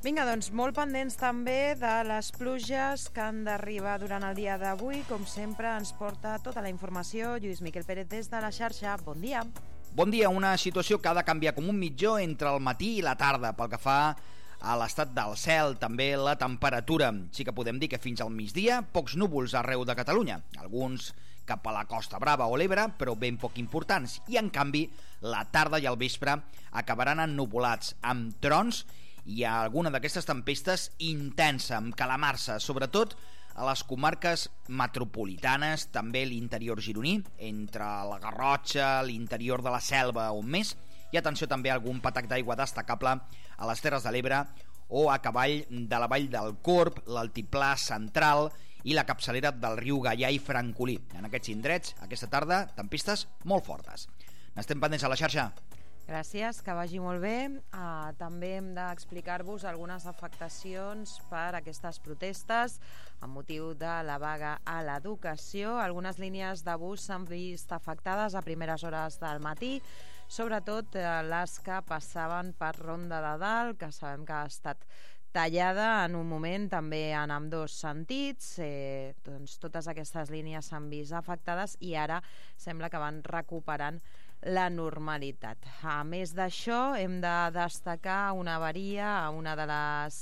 Vinga, doncs, molt pendents també de les pluges que han d'arribar durant el dia d'avui. Com sempre, ens porta tota la informació Lluís Miquel Pérez des de la xarxa. Bon dia. Bon dia, una situació que ha de canviar com un mitjó entre el matí i la tarda pel que fa a l'estat del cel, també la temperatura. Sí que podem dir que fins al migdia pocs núvols arreu de Catalunya, alguns cap a la Costa Brava o l'Ebre, però ben poc importants, i en canvi la tarda i el vespre acabaran ennuvolats amb trons i alguna d'aquestes tempestes intensa, amb calamarsa, sobretot a les comarques metropolitanes, també l'interior gironí, entre la Garrotxa, l'interior de la Selva on més, i atenció també a algun patac d'aigua destacable a les Terres de l'Ebre o a cavall de la vall del Corb, l'altiplà central i la capçalera del riu Gaià i Francolí. En aquests indrets, aquesta tarda, tempestes molt fortes. N'estem pendents a la xarxa. Gràcies, que vagi molt bé. També hem d'explicar-vos algunes afectacions per aquestes protestes amb motiu de la vaga a l'educació. Algunes línies de bus s'han vist afectades a primeres hores del matí, sobretot les que passaven per Ronda de Dalt, que sabem que ha estat tallada en un moment també en ambdós sentits. Doncs totes aquestes línies s'han vist afectades i ara sembla que van recuperant la normalitat. A més d'això, hem de destacar una avaria a una de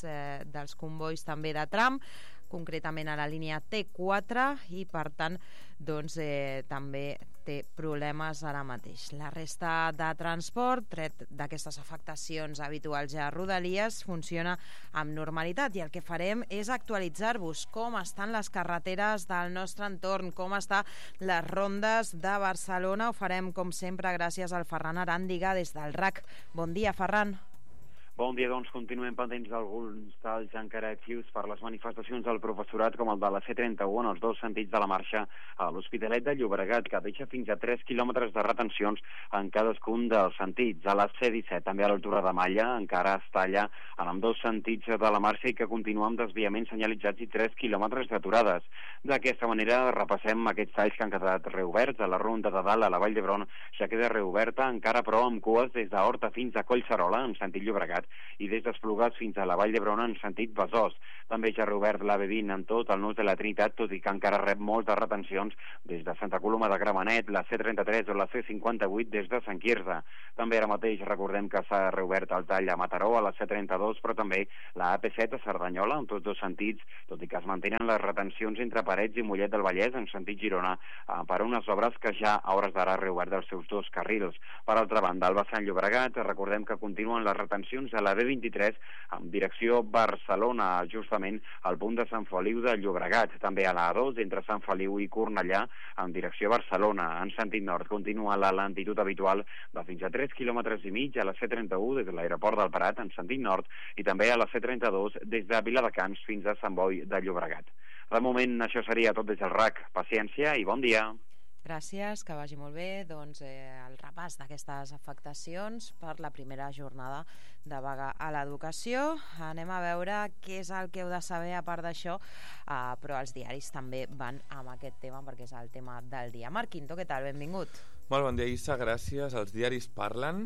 dels convois també de tram, concretament a la línia T4, i per tant doncs, també té problemes ara mateix. La resta de transport, tret d'aquestes afectacions habituals a Rodalies, funciona amb normalitat, i el que farem és actualitzar-vos com estan les carreteres del nostre entorn, com estan les rondes de Barcelona. Ho farem, com sempre, gràcies al Ferran Aràndiga des del RAC. Bon dia, Ferran. Bon dia, doncs continuem pendents d'alguns talls encara actius per les manifestacions del professorat, com el de la C31 en els dos sentits de la marxa a l'Hospitalet de Llobregat, que deixa fins a 3 quilòmetres de retencions en cadascun dels sentits. A la C17, també a l'altura de Malla, encara es talla en ambdós sentits de la marxa i que continua amb desviaments senyalitzats i 3 quilòmetres d'aturades. D'aquesta manera repassem aquests talls que han quedat reoberts. A la Ronda de Dalt, a la Vall d'Hebron, ja queda reoberta, encara però amb cues des d'Horta fins a Collserola, en sentit Llobregat, i des d'Esplugues fins a la Vall d'Hebron en sentit Besòs. També ja ha reobert l'AV20 en tot el nus de la Trinitat, tot i que encara rep moltes retencions des de Santa Coloma de Gramenet, la C33 o la C58 des de Sant Quirze. També ara mateix recordem que s'ha reobert el tall a Mataró, a la C32, però també la AP7 a Cerdanyola, en tots dos sentits, tot i que es mantenen les retencions entre Parets i Mollet del Vallès en sentit Girona per unes obres que ja a hores d'ara ha reobert els seus dos carrils. Per altra banda, al vessant Llobregat, recordem que continuen les retencions a la B23 en direcció Barcelona, justament al punt de Sant Feliu de Llobregat. També a la A2 entre Sant Feliu i Cornellà en direcció Barcelona. En sentit nord continua la lentitud habitual de fins a 3 quilòmetres i mig a la C31 des de l'aeroport del Prat en sentit nord i també a la C32 des de Viladecans fins a Sant Boi de Llobregat. De moment això seria tot des del RAC. Paciència i bon dia. Gràcies, que vagi molt bé. Doncs el repàs d'aquestes afectacions per la primera jornada de vaga a l'educació. Anem a veure què és el que heu de saber a part d'això, però els diaris també van amb aquest tema perquè és el tema del dia. Marc Quinto, què tal? Benvingut. Molt bon dia, Issa, gràcies. Els diaris parlen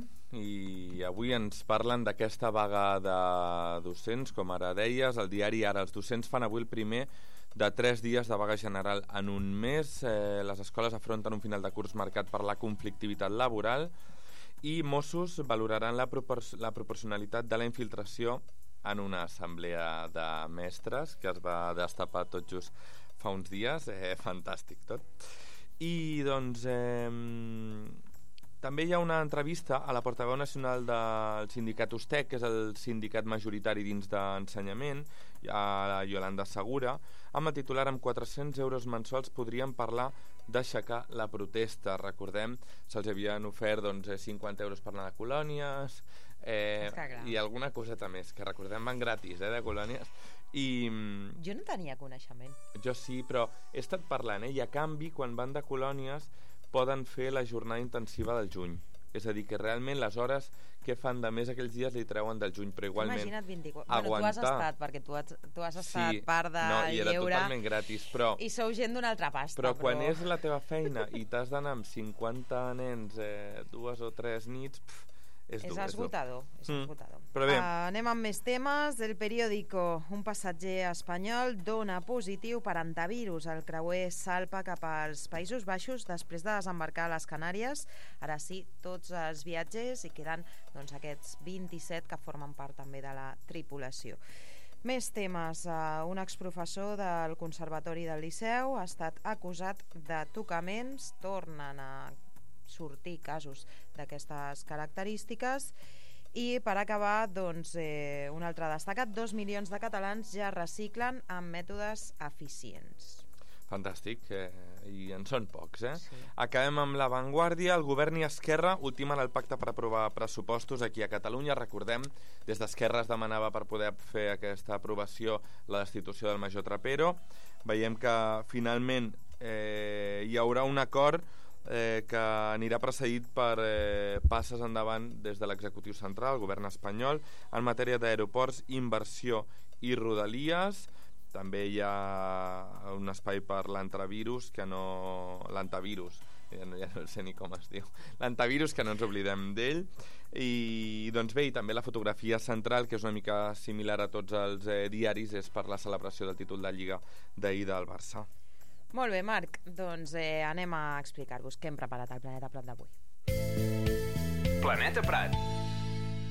i avui ens parlen d'aquesta vaga de docents, com ara deies. El diari Ara, els docents fan avui el primer de 3 dies de vaga general en un mes. Les escoles afronten un final de curs marcat per la conflictivitat laboral i Mossos valoraran la proporcionalitat de la infiltració en una assemblea de mestres que es va destapar tot just fa uns dies. Fantàstic tot. I doncs també hi ha una entrevista a la portaveu nacional del sindicat USTEC, que és el sindicat majoritari dins d'ensenyament, a la Yolanda Segura, amb el titular «Amb 400 euros mensuals podríem parlar d'aixecar la protesta». Recordem, se'ls havien ofert 50 euros per anar de colònies i alguna coseta més, que recordem van gratis, de colònies. Jo no tenia coneixement. Jo sí, però he estat parlant, i a canvi, quan van de colònies, poden fer la jornada intensiva del juny. És a dir, que realment les hores que fan de més aquells dies li treuen del juny, però igualment imagina't 24. Aguantar... Bueno, tu has estat, perquè tu has estat part del i era lleure totalment gratis, però... I sou gent d'una altra pasta. Però quan és la teva feina i t'has d'anar amb 50 nens 2 o 3 nits... és esgotador, és esgotador. Però bé. Anem amb més temes. El periòdico. Un passatger espanyol dona positiu per antivirus. El creuer salpa cap als Països Baixos després de desembarcar a les Canàries. Ara sí, tots els viatgers, i queden doncs, aquests 27 que formen part també de la tripulació. Més temes. Un exprofessor del Conservatori del Liceu ha estat acusat de tocaments. Tornen a sortir casos d'aquestes característiques. I per acabar, doncs, un altre destacat, 2 milions de catalans ja reciclen amb mètodes eficients. Fantàstic, i en són pocs, Sí. Acabem amb La Vanguardia. El govern i Esquerra ultimen el pacte per aprovar pressupostos aquí a Catalunya. Recordem, des d'Esquerra es demanava per poder fer aquesta aprovació la destitució del major Trapero. Veiem que finalment hi haurà un acord que anirà precedit per passes endavant des de l'executiu central, el govern espanyol, en matèria d'aeroports, inversió i rodalies. També hi ha un espai per l'antivirus, que no... l'antivirus, ja no sé ni com es diu. L'antivirus, que no ens oblidem d'ell. I doncs bé, i també la fotografia central, que és una mica similar a tots els diaris, és per la celebració del títol de Lliga d'ahir del Barça. Molt bé, Marc, doncs anem a explicar-vos què hem preparat al Planeta Prat d'avui. Planeta Prat.